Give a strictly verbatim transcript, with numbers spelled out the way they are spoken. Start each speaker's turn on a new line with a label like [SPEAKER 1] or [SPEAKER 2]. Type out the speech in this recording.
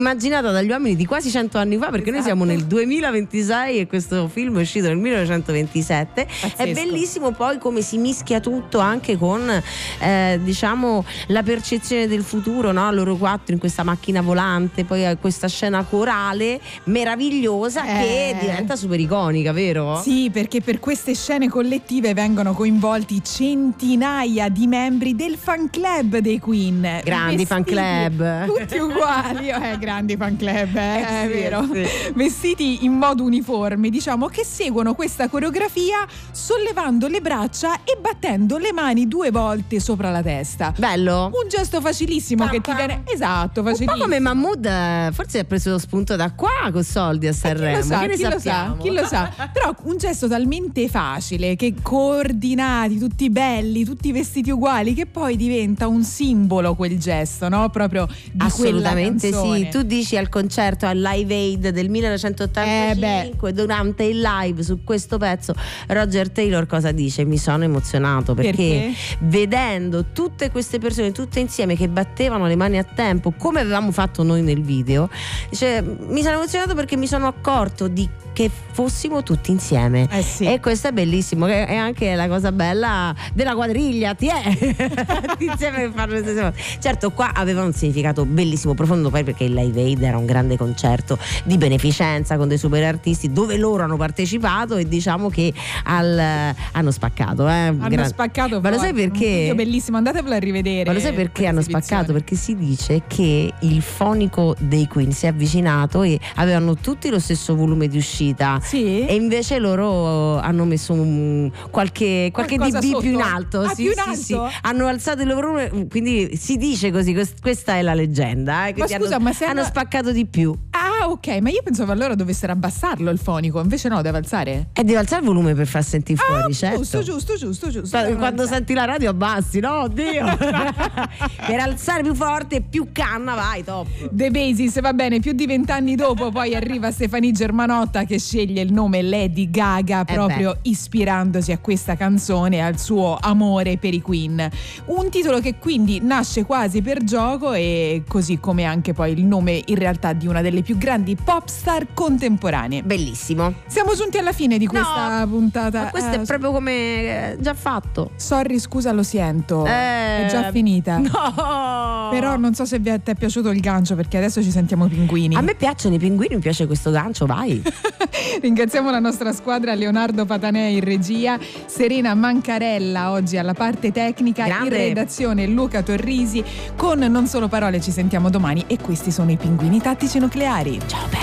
[SPEAKER 1] immaginata dagli uomini di quasi cento anni fa, perché esatto. Noi siamo nel duemilaventisei e questo film è uscito nel millenovecentoventisette. Pazzesco. È bellissimo poi come si mischia tutto anche con eh, diciamo la percezione del futuro, no? Loro quattro in questa macchina volante, poi questa scena corale meravigliosa eh. che diventa super iconica, vero?
[SPEAKER 2] Sì, perché per queste scene collettive vengono coinvolti centinaia di membri del fan club dei Queen.
[SPEAKER 1] Grandi fan club,
[SPEAKER 2] tutti uguali, eh, grandi fan club, eh,
[SPEAKER 1] eh,
[SPEAKER 2] è
[SPEAKER 1] sì,
[SPEAKER 2] vero,
[SPEAKER 1] sì.
[SPEAKER 2] Vestiti in modo uniforme, diciamo, che seguono questa coreografia sollevando le braccia e battendo le mani due volte sopra la testa.
[SPEAKER 1] Bello,
[SPEAKER 2] un gesto facilissimo che ti viene, esatto, facilissimo.
[SPEAKER 1] Un po' come Mahmood, forse ha preso lo spunto da qua con soldi a Sanremo,
[SPEAKER 2] eh, chi lo sa,
[SPEAKER 1] che ne
[SPEAKER 2] chi
[SPEAKER 1] sappiamo?
[SPEAKER 2] Lo sa, chi lo sa. Però un gesto talmente facile, che coordinati, tutti belli, tutti vestiti uguali, che poi diventa un simbolo quel gesto, no? Proprio di
[SPEAKER 1] assolutamente
[SPEAKER 2] quella canzone.
[SPEAKER 1] Sì, tu dici al concerto al Live Aid del millenovecentottantacinque, eh durante il live su questo pezzo Roger Taylor cosa dice? Mi sono emozionato perché, perché vedendo tutte queste persone tutte insieme che battevano le mani a tempo come avevamo fatto noi nel video, dice, mi sono emozionato perché mi sono accorto di che fossimo tutti insieme,
[SPEAKER 2] eh sì.
[SPEAKER 1] E questo è bellissimo, che è anche la cosa bella della quadriglia, ti è tutti insieme che fanno le stesse cose. Certo, qua aveva un significato bellissimo, profondo, poi perché il Live Aid era un grande concerto di beneficenza con dei super artisti dove loro hanno partecipato e diciamo che al, hanno spaccato, eh.
[SPEAKER 2] hanno
[SPEAKER 1] Gran...
[SPEAKER 2] spaccato,
[SPEAKER 1] ma lo sai perché?
[SPEAKER 2] Un video bellissimo, andatevelo a rivedere.
[SPEAKER 1] Ma lo sai perché hanno spaccato? Perché si dice che il fonico dei Queen si è avvicinato e avevano tutti lo stesso volume di uscita.
[SPEAKER 2] Sì?
[SPEAKER 1] E invece loro hanno messo un, qualche, qualche dB più in alto.
[SPEAKER 2] Ah,
[SPEAKER 1] sì,
[SPEAKER 2] più in
[SPEAKER 1] sì,
[SPEAKER 2] alto?
[SPEAKER 1] sì. Hanno alzato il loro volume, quindi si dice così, questa è la leggenda. Eh,
[SPEAKER 2] ma scusa,
[SPEAKER 1] hanno,
[SPEAKER 2] ma se
[SPEAKER 1] hanno
[SPEAKER 2] hanno...
[SPEAKER 1] spaccato di più.
[SPEAKER 2] Ah, ok, ma io pensavo allora dovessero abbassarlo il fonico, invece no, deve alzare.
[SPEAKER 1] E deve alzare il volume per far sentire
[SPEAKER 2] ah,
[SPEAKER 1] fuori, certo.
[SPEAKER 2] Giusto, giusto, giusto, giusto.
[SPEAKER 1] Quando alzare. Senti la radio abbassi, no, oddio. Per alzare più forte, più canna, vai, top.
[SPEAKER 2] The Basis, va bene, più di vent'anni dopo poi arriva Stefania Germanotta che sceglie il nome Lady Gaga proprio eh ispirandosi a questa canzone e al suo amore per i Queen. Un titolo che quindi nasce quasi per gioco e così come anche poi il nome in realtà di una delle più grandi pop star contemporanee.
[SPEAKER 1] Bellissimo.
[SPEAKER 2] Siamo giunti alla fine di questa
[SPEAKER 1] no,
[SPEAKER 2] puntata.
[SPEAKER 1] Ma questo
[SPEAKER 2] eh,
[SPEAKER 1] è proprio come già fatto.
[SPEAKER 2] Sorry, scusa, lo sento.
[SPEAKER 1] Eh,
[SPEAKER 2] è già finita.
[SPEAKER 1] No.
[SPEAKER 2] Però non so se vi è, ti è piaciuto il gancio, perché adesso ci sentiamo pinguini.
[SPEAKER 1] A me piacciono i pinguini, mi piace questo gancio, vai.
[SPEAKER 2] Ringraziamo la nostra squadra, Leonardo Patanè in regia, Serena Mancarella oggi alla parte tecnica,
[SPEAKER 1] grande.
[SPEAKER 2] In redazione Luca Torrisi. Con Non Solo Parole ci sentiamo domani e questi sono i Pinguini Tattici Nucleari.
[SPEAKER 1] Ciao.